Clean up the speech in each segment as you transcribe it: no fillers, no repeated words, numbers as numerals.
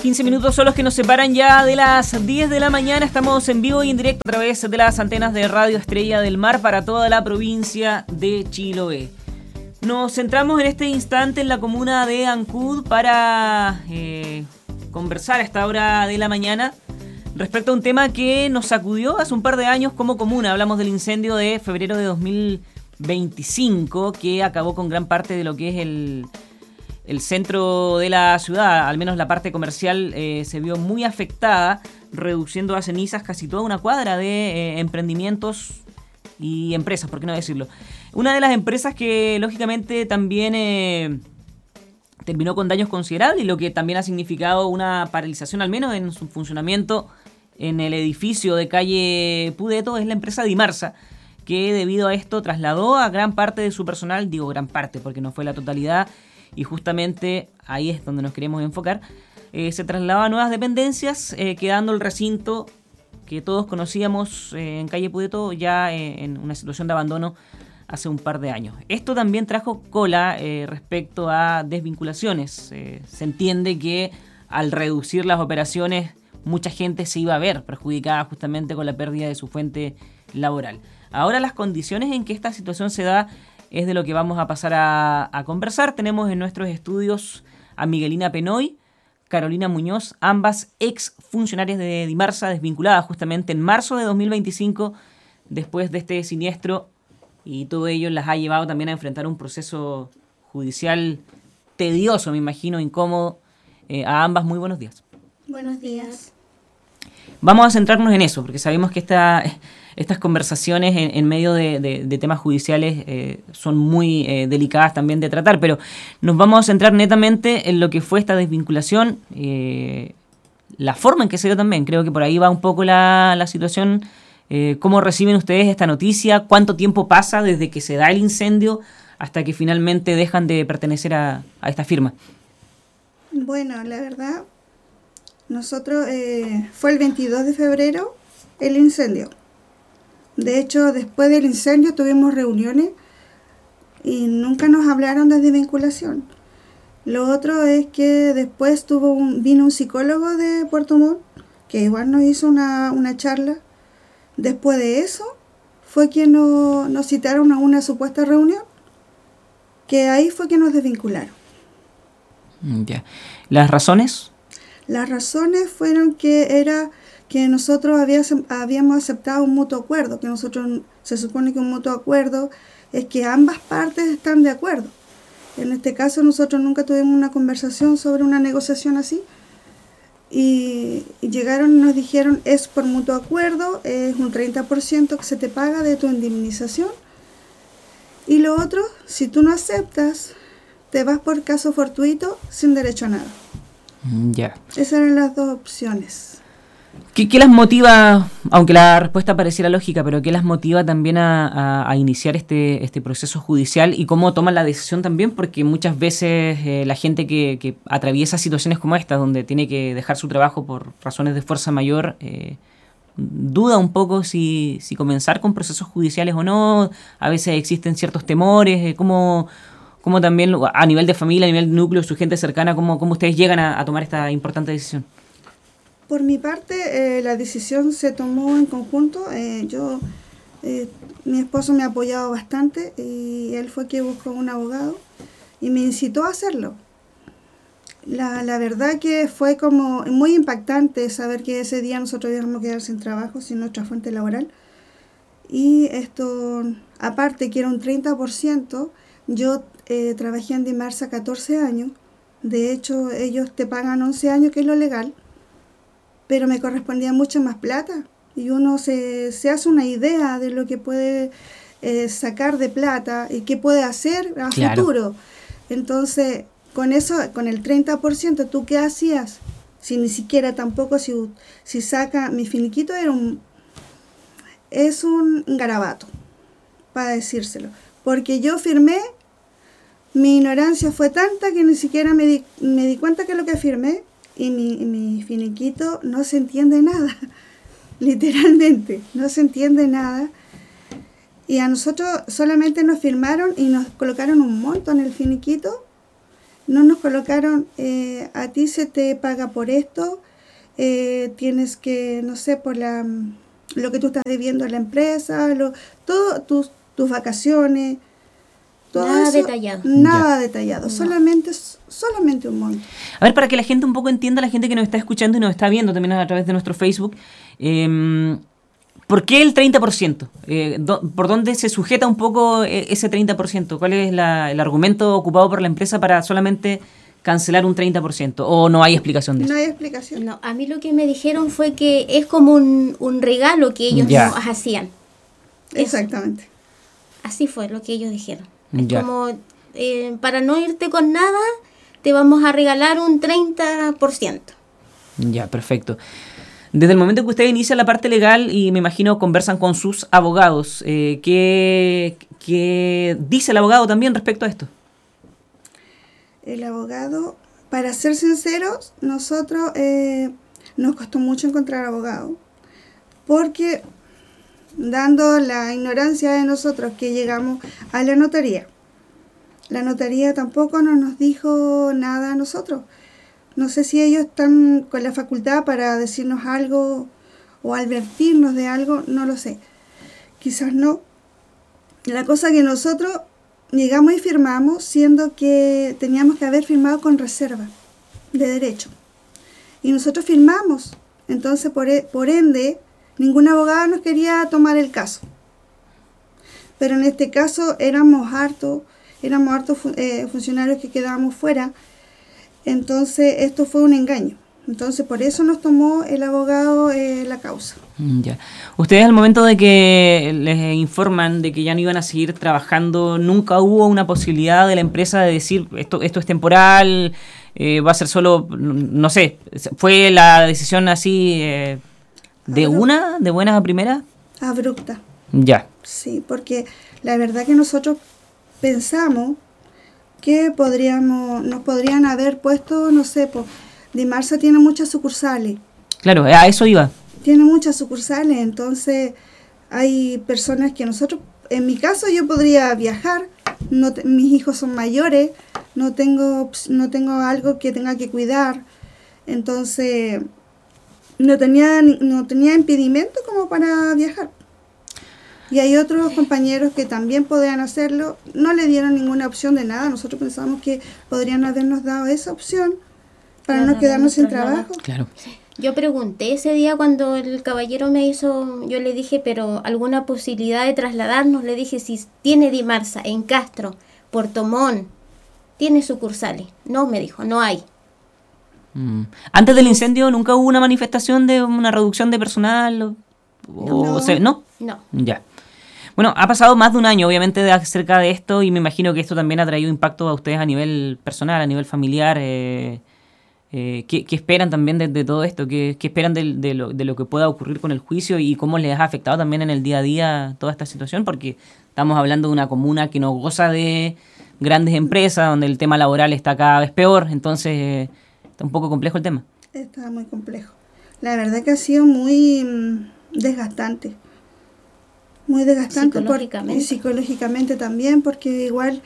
15 minutos son los que nos separan ya de las 10 de la mañana. Estamos en vivo y en directo a través de las antenas de Radio Estrella del Mar para toda la provincia de Chiloé. Nos centramos en este instante en la comuna de Ancud para conversar a esta hora de la mañana respecto a un tema que nos sacudió hace un par de años como comuna. Hablamos del incendio de febrero de 2025 que acabó con gran parte de lo que es el centro de la ciudad, al menos la parte comercial, se vio muy afectada, reduciendo a cenizas casi toda una cuadra de emprendimientos y empresas, por qué no decirlo. Una de las empresas que lógicamente también terminó con daños considerables y lo que también ha significado una paralización, al menos en su funcionamiento en el edificio de calle Pudeto, es la empresa Dimarsa, que debido a esto trasladó a gran parte de su personal, digo gran parte porque no fue la totalidad, y justamente ahí es donde nos queremos enfocar. Se trasladaba a nuevas dependencias, quedando el recinto que todos conocíamos en calle Pudeto ya en una situación de abandono hace un par de años. Esto también trajo cola respecto a desvinculaciones. Se entiende que al reducir las operaciones mucha gente se iba a ver perjudicada justamente con la pérdida de su fuente laboral. Ahora las condiciones en que esta situación se da es de lo que vamos a pasar a conversar. Tenemos en nuestros estudios a Miguelina Penoy, Carolina Muñoz, ambas ex funcionarias de Dimarsa, desvinculadas justamente en marzo de 2025 después de este siniestro, y todo ello las ha llevado también a enfrentar un proceso judicial tedioso, me imagino, incómodo. A ambas, muy buenos días. Buenos días. Vamos a centrarnos en eso, porque sabemos que estas conversaciones en medio de temas judiciales son muy delicadas también de tratar, pero nos vamos a centrar netamente en lo que fue esta desvinculación, la forma en que se dio también. Creo que por ahí va un poco la situación. ¿Cómo reciben ustedes esta noticia? ¿Cuánto tiempo pasa desde que se da el incendio hasta que finalmente dejan de pertenecer a esta firma? Bueno, la verdad, nosotros fue el 22 de febrero el incendio. De hecho, después del incendio tuvimos reuniones y nunca nos hablaron de desvinculación. Lo otro es que después vino un psicólogo de Puerto Montt que igual nos hizo una charla. Después de eso fue que nos citaron a una supuesta reunión, que ahí fue que nos desvincularon. Ya. ¿Las razones? Las razones fueron que nosotros habíamos aceptado un mutuo acuerdo, que nosotros se supone que un mutuo acuerdo es que ambas partes están de acuerdo. En este caso nosotros nunca tuvimos una conversación sobre una negociación así, y llegaron y nos dijeron es por mutuo acuerdo, es un 30% que se te paga de tu indemnización, y lo otro, si tú no aceptas, te vas por caso fortuito sin derecho a nada. Ya. Esas eran las dos opciones. ¿Qué las motiva, aunque la respuesta pareciera lógica, pero qué las motiva también a iniciar este proceso judicial y cómo toman la decisión también? Porque muchas veces la gente que atraviesa situaciones como esta, donde tiene que dejar su trabajo por razones de fuerza mayor, duda un poco si comenzar con procesos judiciales o no. A veces existen ciertos temores, cómo también a nivel de familia, a nivel de núcleo, su gente cercana, cómo ustedes llegan a tomar esta importante decisión. Por mi parte, la decisión se tomó en conjunto. Mi esposo me ha apoyado bastante y él fue quien buscó un abogado y me incitó a hacerlo. La verdad que fue como muy impactante saber que ese día nosotros íbamos a quedar sin trabajo, sin nuestra fuente laboral. Y esto, aparte que era un 30%, yo trabajé en Dimarsa 14 años. De hecho, ellos te pagan 11 años, que es lo legal, pero me correspondía mucha más plata. Y uno se hace una idea de lo que puede sacar de plata y qué puede hacer a futuro. Entonces, con eso, con el 30%, ¿tú qué hacías? Si ni siquiera tampoco, si saca, mi finiquito es un garabato, para decírselo. Porque yo firmé, mi ignorancia fue tanta que ni siquiera me di cuenta que es lo que firmé, y mi finiquito no se entiende nada, literalmente, no se entiende nada. Y a nosotros solamente nos firmaron y nos colocaron un monto en el finiquito no nos colocaron, a ti se te paga por esto, tienes que, no sé, por lo que tú estás debiendo a la empresa, todo tus vacaciones, todo Nada eso, detallado. nada Ya. detallado, No. solamente un monto. A ver, para que la gente un poco entienda, la gente que nos está escuchando y nos está viendo también a través de nuestro Facebook, ¿por qué el 30%? ¿Por dónde se sujeta un poco ese 30%? ¿Cuál es el argumento ocupado por la empresa para solamente cancelar un 30%? ¿O no hay explicación de eso? No hay explicación. No, a mí lo que me dijeron fue que es como un regalo que ellos Ya. nos hacían. Eso. Exactamente. Así fue lo que ellos dijeron. Es Ya. como, para no irte con nada, te vamos a regalar un 30%. Ya, perfecto. Desde el momento que usted inicia la parte legal y me imagino conversan con sus abogados, ¿qué dice el abogado también respecto a esto? El abogado, para ser sinceros, nosotros nos costó mucho encontrar abogado, porque dando la ignorancia de nosotros que llegamos a la notaría tampoco nos dijo nada a nosotros. No sé si ellos están con la facultad para decirnos algo o advertirnos de algo, no lo sé. Quizás no. La cosa que nosotros llegamos y firmamos, siendo que teníamos que haber firmado con reserva de derecho. Y nosotros firmamos. Entonces, por ende, ningún abogado nos quería tomar el caso. Pero en este caso éramos hartos funcionarios que quedábamos fuera. Entonces, esto fue un engaño. Entonces, por eso nos tomó el abogado la causa. Ya. Ustedes al momento de que les informan de que ya no iban a seguir trabajando, nunca hubo una posibilidad de la empresa de decir esto es temporal, va a ser solo, no sé, fue la decisión así de buenas a primeras. Abrupta. Ya. Sí, porque la verdad que nosotros pensamos que nos podrían haber puesto, no sé, Dimarsa tiene muchas sucursales. Claro, a eso iba. Tiene muchas sucursales, entonces hay personas que nosotros, en mi caso yo podría viajar, mis hijos son mayores, no tengo algo que tenga que cuidar, entonces no tenía impedimento como para viajar. Y hay otros compañeros que también podían hacerlo, no le dieron ninguna opción de nada, nosotros pensamos que podrían habernos dado esa opción para no quedarnos sin trabajo. Claro. Yo pregunté ese día cuando el caballero me hizo, yo le dije, pero ¿alguna posibilidad de trasladarnos? Le dije, si tiene Dimarsa en Castro, Puerto Montt, tiene sucursales. No, me dijo, no hay. Antes del incendio nunca hubo una manifestación de una reducción de personal. ¿No? No. Ya. Bueno, ha pasado más de un año, obviamente, acerca de esto y me imagino que esto también ha traído impacto a ustedes a nivel personal, a nivel familiar. ¿Qué esperan también de todo esto? ¿Qué esperan de lo que pueda ocurrir con el juicio y cómo les ha afectado también en el día a día toda esta situación? Porque estamos hablando de una comuna que no goza de grandes empresas, donde el tema laboral está cada vez peor, entonces está un poco complejo el tema. Está muy complejo. La verdad que ha sido muy desgastante. Muy desgastante. Psicológicamente. Y psicológicamente también, porque igual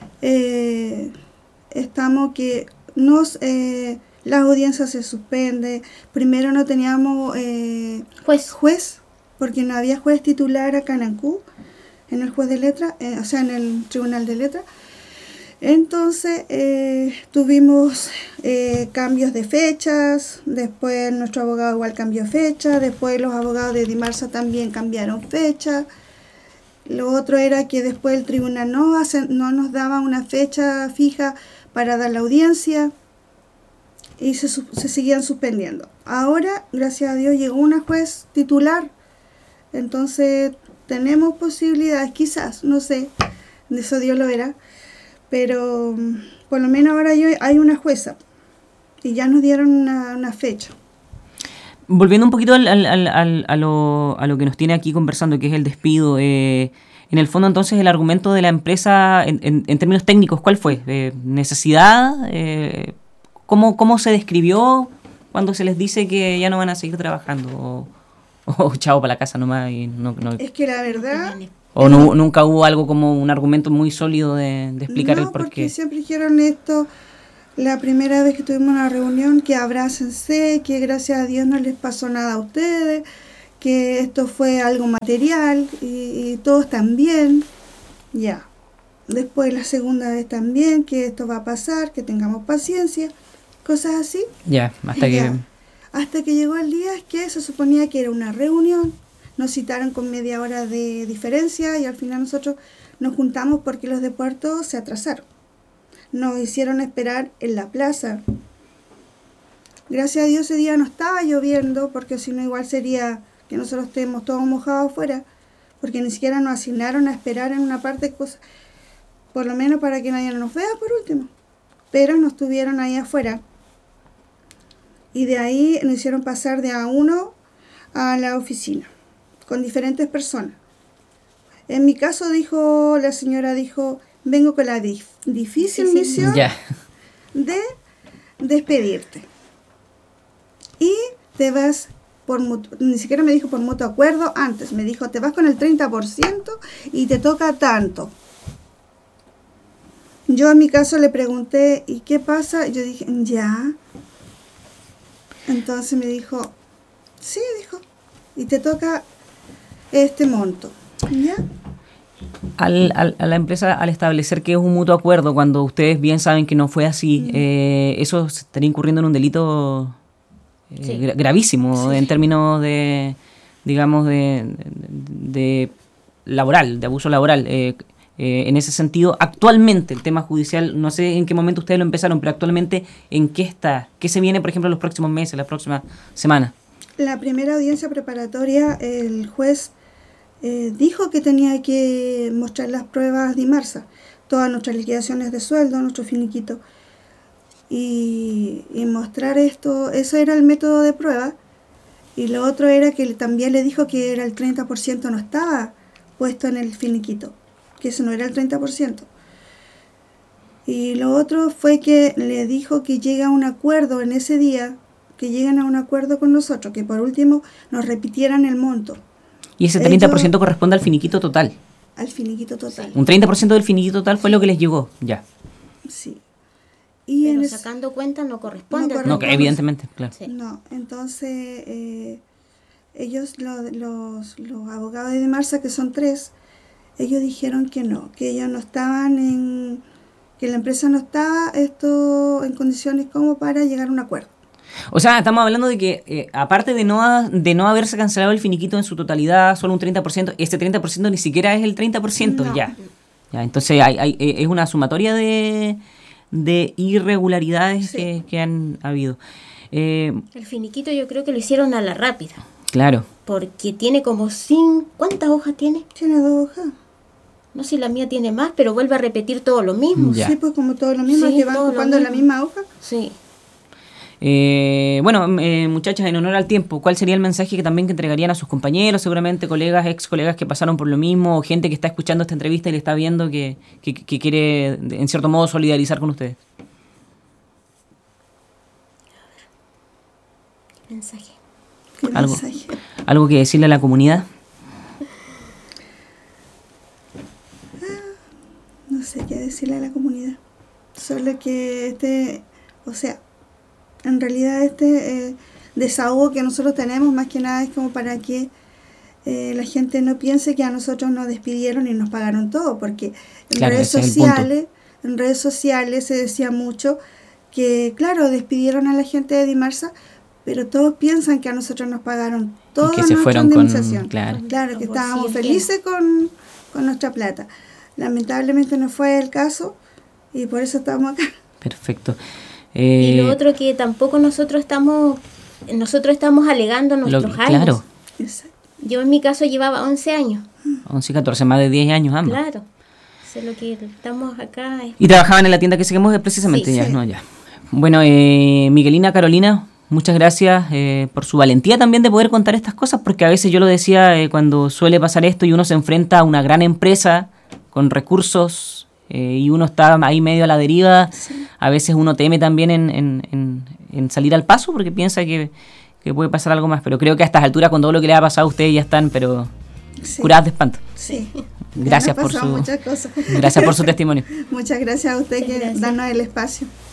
estamos que las audiencias se suspenden. Primero no teníamos juez, porque no había juez titular acá en Ancú, en el juez de letra, o sea, en el tribunal de letra. Entonces tuvimos cambios de fechas, después nuestro abogado igual cambió fecha, después los abogados de Dimarsa también cambiaron fecha. Lo otro era que después el tribunal no nos daba una fecha fija para dar la audiencia y se seguían suspendiendo. Ahora, gracias a Dios, llegó una juez titular, entonces tenemos posibilidades, quizás, no sé, de eso Dios lo verá. Pero por lo menos ahora hay una jueza y ya nos dieron una fecha. Volviendo un poquito a lo que nos tiene aquí conversando, que es el despido, en el fondo entonces el argumento de la empresa en términos técnicos, ¿cuál fue? ¿Necesidad? ¿Cómo se describió cuando se les dice que ya no van a seguir trabajando? O chao para la casa nomás. Es que la verdad... ¿O nunca hubo algo como un argumento muy sólido de explicar el porqué? Porque siempre dijeron esto, La primera vez que tuvimos una reunión, que abrácense, que gracias a Dios no les pasó nada a ustedes, que esto fue algo material y todos están bien, ya. Después la segunda vez también, que esto va a pasar, que tengamos paciencia, cosas así. Ya, hasta que... Hasta que llegó el día que se suponía que era una reunión, nos citaron con media hora de diferencia y al final nosotros nos juntamos porque los de Puerto se atrasaron. Nos hicieron esperar en la plaza. Gracias a Dios ese día no estaba lloviendo, porque si no igual sería que nosotros estemos todos mojados afuera, porque ni siquiera nos asignaron a esperar en una parte, por lo menos para que nadie nos vea por último. Pero nos tuvieron ahí afuera. Y de ahí nos hicieron pasar de a uno a la oficina, con diferentes personas. En mi caso la señora dijo, vengo con la difícil misión de despedirte. Y te vas ni siquiera me dijo por mutuo acuerdo, antes me dijo, te vas con el 30% y te toca tanto. Yo en mi caso le pregunté, ¿y qué pasa? Yo dije, ya. Entonces me dijo, sí, dijo, y te toca este monto, ¿ya? A la empresa, al establecer que es un mutuo acuerdo, cuando ustedes bien saben que no fue así, eso se estaría incurriendo en un delito gravísimo, en términos de, digamos, de laboral, de abuso laboral. En ese sentido, actualmente el tema judicial, no sé en qué momento ustedes lo empezaron, pero actualmente, ¿en qué está? ¿Qué se viene, por ejemplo, en los próximos meses, las próximas semanas? La primera audiencia preparatoria, el juez dijo que tenía que mostrar las pruebas de Dimarsa, todas nuestras liquidaciones de sueldo, nuestro finiquito, y mostrar esto. Eso era el método de prueba. Y lo otro era que también le dijo que era el 30% no estaba puesto en el finiquito, que eso no era el 30%. Y lo otro fue que le dijo que llega a un acuerdo en ese día, que lleguen a un acuerdo con nosotros, que por último nos repitieran el monto. Y ese 30% corresponde al finiquito total. Al finiquito total. Un 30% del finiquito total fue lo que les llegó, ya. Sí. Y pero sacando cuenta no corresponde. No, evidentemente, claro. Sí. No, entonces ellos, los abogados de Dimarsa, que son 3, ellos dijeron que no, que ellos no estaban que la empresa no estaba en condiciones como para llegar a un acuerdo. O sea, estamos hablando de que, aparte de no haberse cancelado el finiquito en su totalidad, solo un 30%, este 30% ni siquiera es el 30%, no. Ya, entonces es una sumatoria de irregularidades que han habido. El finiquito yo creo que lo hicieron a la rápida. Claro. Porque tiene como ¿cuántas hojas tiene? Tiene 2 hojas. No sé si la mía tiene más, pero vuelve a repetir todo lo mismo. Ya. Sí, pues como todo lo mismo, que van ocupando la misma hoja. Sí. Muchachas, en honor al tiempo, ¿cuál sería el mensaje que entregarían a sus compañeros, seguramente colegas, ex colegas que pasaron por lo mismo, o gente que está escuchando esta entrevista y le está viendo que quiere, en cierto modo, solidarizar con ustedes? Mensaje. ¿Algo que decirle a la comunidad? No sé qué decirle a la comunidad. Solo que en realidad desahogo que nosotros tenemos más que nada es como para que la gente no piense que a nosotros nos despidieron y nos pagaron todo, porque en redes sociales se decía mucho que, claro, despidieron a la gente de Dimarsa, pero todos piensan que a nosotros nos pagaron toda nuestra indemnización. Claro, que estábamos felices con nuestra plata. Lamentablemente no fue el caso y por eso estamos acá. Perfecto. Y lo otro que tampoco nosotros estamos alegando nuestros años. Claro. Exacto. Yo en mi caso llevaba 11 años. 11, 14, más de 10 años ambos. Claro. Eso es lo que estamos acá. Y trabajaban en la tienda que seguimos precisamente. Sí, ya, sí. ¿no? Ya. Bueno, Miguelina, Carolina, muchas gracias por su valentía también de poder contar estas cosas, porque a veces yo lo decía cuando suele pasar esto y uno se enfrenta a una gran empresa con recursos y uno está ahí medio a la deriva. Sí. A veces uno teme también en salir al paso porque piensa que puede pasar algo más, pero creo que a estas alturas con todo lo que le ha pasado a ustedes ya están curadas de espanto. Sí. Gracias por su testimonio. Muchas gracias a usted darnos el espacio.